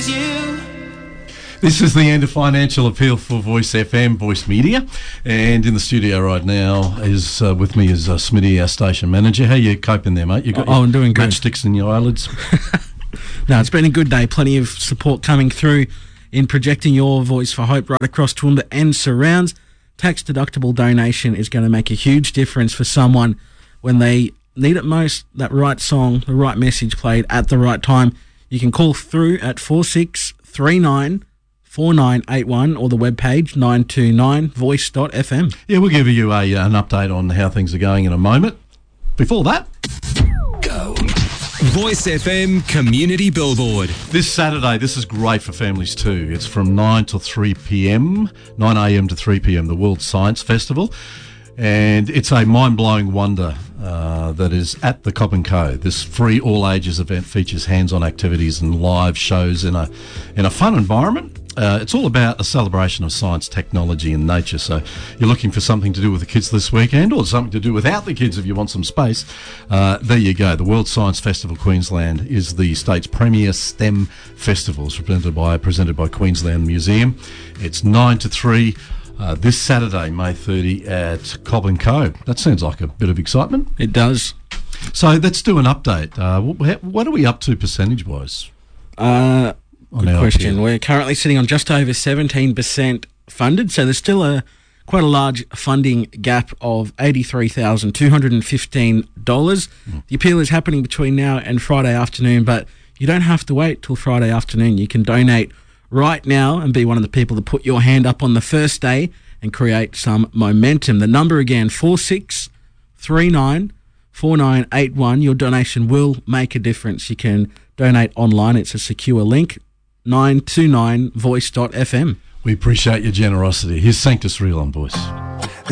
you. This is the end of Financial Appeal for Voice FM, Voice Media. And in the studio right now is with me is Smitty, our station manager. How you coping there, mate? You got I'm doing good. Matchsticks in your eyelids? No, it's been a good day. Plenty of support coming through in projecting your voice for hope right across Toowoomba and surrounds. Tax-deductible donation is going to make a huge difference for someone when they need it most. That right song, the right message played at the right time. You can call through at 4639 4981 or the webpage 929voice.fm. Yeah, we'll give you an update on how things are going in a moment. Before that, Go. Voice FM Community Billboard. this Saturday, this is great for families too. It's from 9 to 3 p.m, 9 a.m. to 3 p.m, the World Science Festival. And it's a mind-blowing wonder that is at the Cobb & Co. This free all-ages event features hands-on activities and live shows in a fun environment. It's all about a celebration of science, technology and nature. So you're looking for something to do with the kids this weekend or something to do without the kids if you want some space. There you go. The World Science Festival Queensland is the state's premier STEM festival. It's presented by Queensland Museum. It's 9 to 3 this Saturday, May 30 at Cobb & Co. That sounds like a bit of excitement. It does. So let's do an update. What are we up to percentage-wise? Good question. We're currently sitting on just over 17% funded, so there's still quite a large funding gap of $83,215. The appeal is happening between now and Friday afternoon, but you don't have to wait till Friday afternoon. You can donate right now and be one of the people to put your hand up on the first day and create some momentum. The number again, 4639 4981. Your donation will make a difference. You can donate online. It's a secure link, 929voice.fm. We appreciate your generosity. Here's Sanctus Real on Voice.